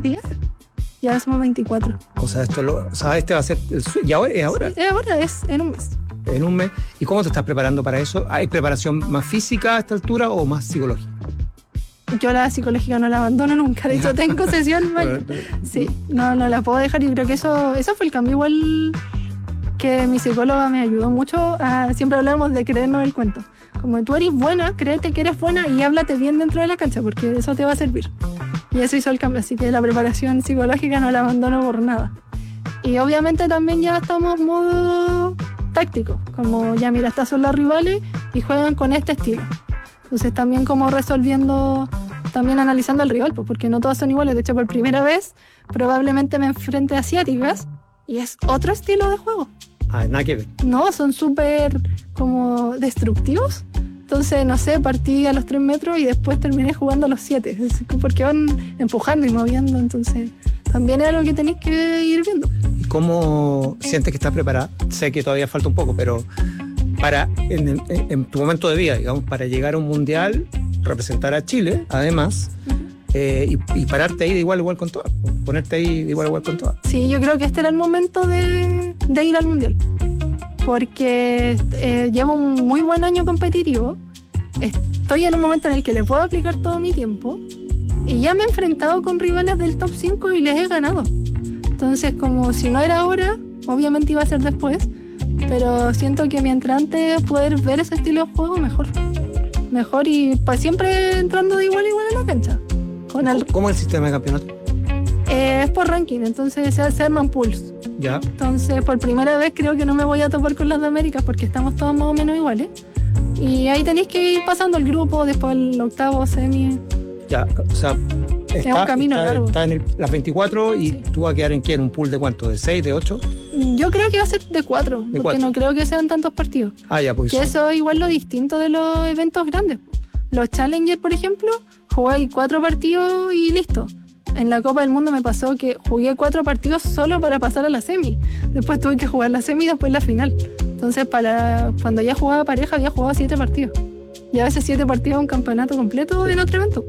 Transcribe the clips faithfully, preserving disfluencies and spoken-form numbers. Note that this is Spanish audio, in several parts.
diez. Ya somos veinticuatro. O sea, esto lo, o sea, este va a ser el sueño. ¿Y ahora? ¿Es ahora? Sí, es ahora, es en un mes. En un mes. ¿Y cómo te estás preparando para eso? ¿Hay preparación más física a esta altura o más psicológica? Yo la psicológica no la abandono nunca. De hecho, tengo sesión. Sí, no, no la puedo dejar. Y creo que eso, eso fue el cambio igual que mi psicóloga me ayudó mucho. A, siempre hablamos de creernos el cuento. Como tú eres buena, créete que eres buena y háblate bien dentro de la cancha, porque eso te va a servir. Y eso hizo el cambio, así que la preparación psicológica no la abandono por nada. Y obviamente también ya estamos en modo táctico, como ya mira, estas son los rivales y juegan con este estilo. Entonces también como resolviendo, también analizando al rival, pues, porque no todas son iguales. De hecho, por primera vez probablemente me enfrente a asiáticas y es otro estilo de juego. Ah, nada que ver. No, son súper como destructivos. Entonces, no sé, partí a los tres metros y después terminé jugando a los siete. Porque van empujando y moviendo. Entonces, también es algo que tenéis que ir viendo. ¿Y cómo sientes que estás preparada? Sé que todavía falta un poco, pero para en, en, en tu momento de vida, digamos, para llegar a un mundial, representar a Chile, además, uh-huh. eh, y, y pararte ahí de igual a igual con todas. Ponerte ahí de igual a igual con todas. Sí, yo creo que este era el momento de, de ir al mundial. Porque eh, llevo un muy buen año competitivo, estoy en un momento en el que le puedo aplicar todo mi tiempo y ya me he enfrentado con rivales del top cinco y les he ganado. Entonces, como si no era ahora, obviamente iba a ser después, pero siento que mientras antes poder ver ese estilo de juego, mejor. Mejor y para siempre entrando de igual a igual en la cancha. Con el, ¿Cómo es el sistema de campeonato? Eh, es por ranking, entonces se, se arman pools. Ya. Entonces, por primera vez creo que no me voy a topar con las de América porque estamos todos más o menos iguales. Y ahí tenéis que ir pasando el grupo, después el octavo, semi. Ya, o sea, está, es un camino está, largo. Está en el, las veinticuatro y sí. ¿Tú vas a quedar en qué? ¿En un pool de cuánto? ¿De seis, de ocho? Yo creo que va a ser de cuatro, porque cuatro. No creo que sean tantos partidos. Ah, ya, pues. Que son. eso es igual lo distinto de los eventos grandes. Los Challenger, por ejemplo, jugáis cuatro partidos y listo. En la Copa del Mundo me pasó que jugué cuatro partidos solo para pasar a la semi. Después tuve que jugar la semi y después la final. Entonces, para cuando ya jugaba pareja, había jugado siete partidos. Y a veces siete partidos un campeonato completo en otro evento.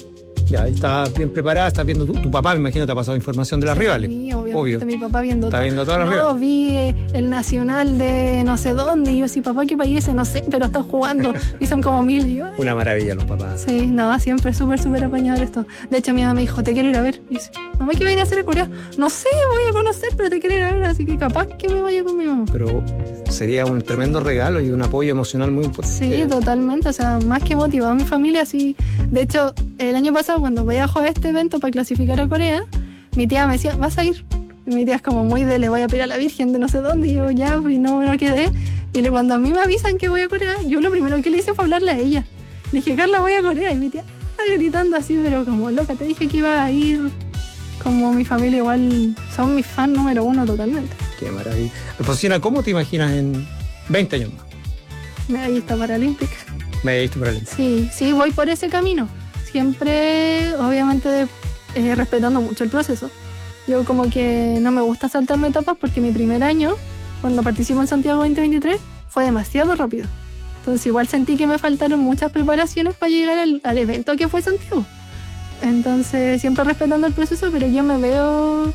Ya, estás bien preparada, estás viendo tu, tu papá, me imagino, te ha pasado información de las rivales. Sí, obviamente, obvio. Mi papá viendo Está todo. viendo todas las no, rivales. Vi eh, el nacional de no sé dónde, y yo sí, papá, ¿qué país es? No sé, pero están jugando, y son como mil. Y yo, una maravilla los papás. Sí, no, siempre súper, súper apañador esto. De hecho, mi mamá me dijo, te quiero ir a ver. Y dice, mamá, ¿qué viene a hacer en Corea? No sé, voy a conocer, pero te quiero ir a ver, así que capaz que me vaya con mi mamá. Pero sería un tremendo regalo y un apoyo emocional muy importante. Sí, totalmente, o sea, más que motivado a mi familia, sí. De hecho, el año pasado, cuando viajó a este evento para clasificar a Corea, mi tía me decía, ¿vas a ir? Y mi tía es como muy de, le voy a pedir a la Virgen de no sé dónde, y yo ya, y no, no quedé. Y cuando a mí me avisan que voy a Corea, yo lo primero que le hice fue hablarle a ella. Le dije, Carla, voy a Corea, y mi tía está gritando así, pero como loca, te dije que iba a ir. Como mi familia igual, son mis fans número uno totalmente. Qué maravilla. Alfonsina, ¿cómo te imaginas en veinte años más? Medallista paralímpica. Medallista paralímpica. Sí, sí, voy por ese camino. Siempre, obviamente, eh, respetando mucho el proceso. Yo como que no me gusta saltarme etapas porque mi primer año, cuando participo en Santiago veinte veintitrés, fue demasiado rápido. Entonces igual sentí que me faltaron muchas preparaciones para llegar al, al evento que fue Santiago. Entonces siempre respetando el proceso, pero yo me veo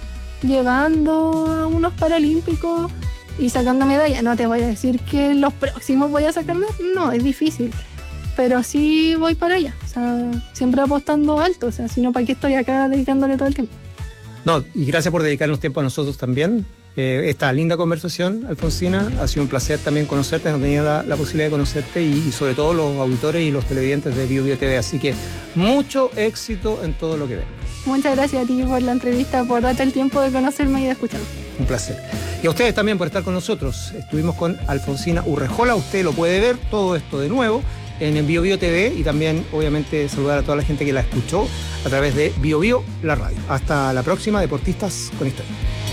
llegando a unos paralímpicos y sacando medallas. No te voy a decir que los próximos voy a sacarme, no, es difícil. Pero sí voy para allá, o sea, siempre apostando alto, o sea, si no, ¿para qué estoy acá dedicándole todo el tiempo? No, y gracias por dedicarnos tiempo a nosotros también. Eh, esta linda conversación, Alfonsina, ha sido un placer también conocerte, no tenía la, la posibilidad de conocerte y, y sobre todo los auditores y los televidentes de Bio Bio T V, así que mucho éxito en todo lo que ven. Muchas gracias a ti por la entrevista, por darte el tiempo de conocerme y de escucharme. Un placer. Y a ustedes también por estar con nosotros. Estuvimos con Alfonsina Urrejola, usted lo puede ver todo esto de nuevo en Bio Bio T V y también obviamente saludar a toda la gente que la escuchó a través de Bio Bio, la radio. Hasta la próxima, Deportistas con Historia.